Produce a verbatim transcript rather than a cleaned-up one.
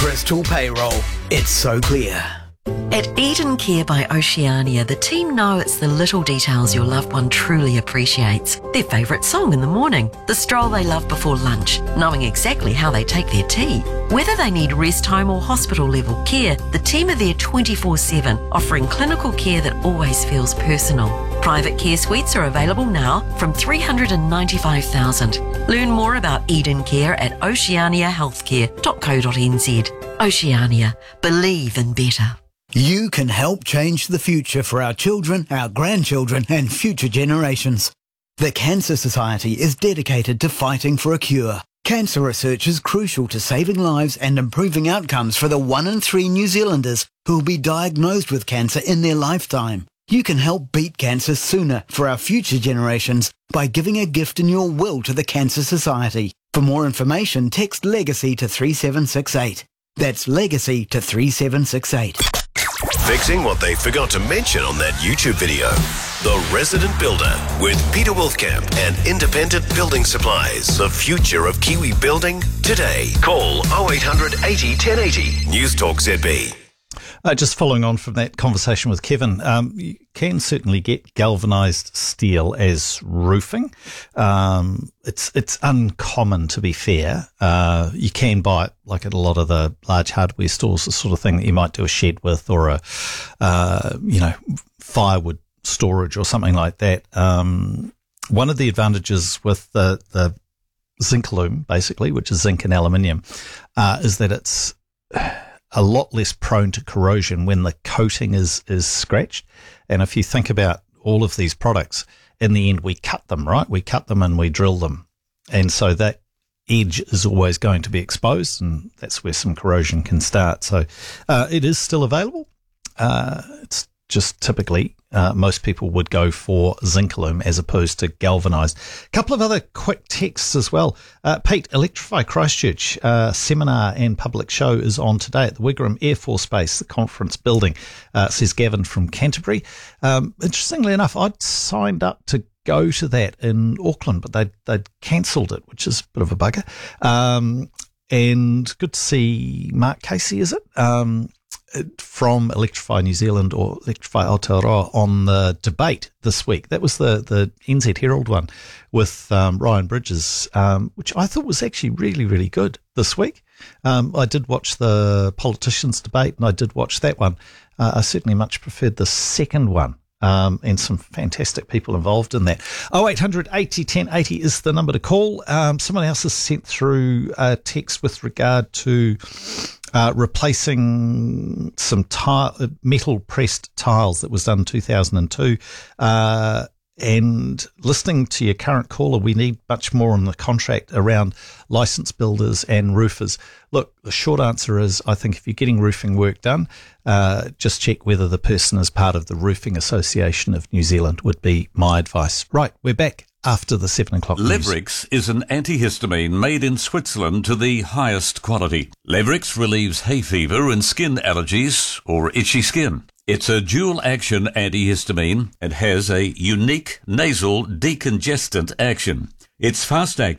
Bristol Payroll. It's so clear. At Eden Care by Oceania, the team know it's the little details your loved one truly appreciates. Their favourite song in the morning, the stroll they love before lunch, knowing exactly how they take their tea. Whether they need rest home or hospital level care, the team are there twenty-four seven, offering clinical care that always feels personal. Private care suites are available now from three hundred ninety-five thousand dollars. Learn more about Eden Care at oceania healthcare dot co dot n z. Oceania. Believe in better. You can help change the future for our children, our grandchildren and future generations. The Cancer Society is dedicated to fighting for a cure. Cancer research is crucial to saving lives and improving outcomes for the one in three New Zealanders who will be diagnosed with cancer in their lifetime. You can help beat cancer sooner for our future generations by giving a gift in your will to the Cancer Society. For more information, text LEGACY to three seven six eight. That's LEGACY to three seven six eight. Fixing what they forgot to mention on that YouTube video. The Resident Builder with Peter Wolfkamp and Independent Building Supplies. The future of Kiwi building today. Call oh eight hundred eighty ten eighty. News Talk Z B. Uh, just following on from that conversation with Kevin, um, you can certainly get galvanised steel as roofing. Um, it's it's uncommon, to be fair. Uh, you can buy it like at a lot of the large hardware stores, the sort of thing that you might do a shed with, or a uh, you know firewood storage or something like that. Um, one of the advantages with the the Zincalume, basically, which is zinc and aluminium, uh, is that it's a lot less prone to corrosion when the coating is, is scratched. And if you think about all of these products, in the end, we cut them, right? We cut them and we drill them. And so that edge is always going to be exposed, and that's where some corrosion can start. So uh, it is still available. Uh, it's just typically uh, most people would go for Zincalume as opposed to galvanised. A couple of other quick texts as well. Uh, Pete, Electrify Christchurch uh, seminar and public show is on today at the Wigram Air Force Base, the conference building, uh, says Gavin from Canterbury. Um, interestingly enough, I'd signed up to go to that in Auckland, but they'd, they'd cancelled it, which is a bit of a bugger. Um, and good to see Mark Casey, is it? Um, from Electrify New Zealand or Electrify Aotearoa on the debate this week. That was the, the N Z Herald one with um, Ryan Bridges, um, which I thought was actually really, really good this week. Um, I did watch the politicians debate and I did watch that one. Uh, I certainly much preferred the second one. Um, and some fantastic people involved in that. oh eight hundred eighty ten eighty is the number to call. Um, someone else has sent through a text with regard to uh, replacing some tile, metal pressed tiles that was done in two thousand two. Uh, and listening to your current caller, we need much more on the contract around licensed builders and roofers. Look, the short answer is I think if you're getting roofing work done, uh, just check whether the person is part of the Roofing Association of New Zealand would be my advice. Right, we're back after the seven o'clock news. Leverix is an antihistamine made in Switzerland to the highest quality. Leverix relieves hay fever and skin allergies or itchy skin. It's a dual-action antihistamine and has a unique nasal decongestant action. It's fast-acting